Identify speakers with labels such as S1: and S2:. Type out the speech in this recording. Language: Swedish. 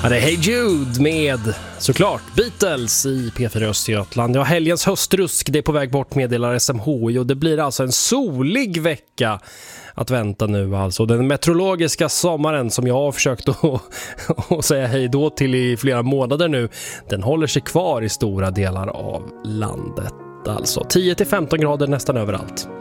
S1: Ja, det är Hey Jude med såklart Beatles i P4 Östergötland. Ja, helgens höstrusk, det är på väg bort, meddelar SMHI, och det blir alltså en solig vecka att vänta nu alltså. Den meteorologiska sommaren som jag har försökt att säga hej då till i flera månader nu, den håller sig kvar i stora delar av landet. Alltså 10-15 grader nästan överallt.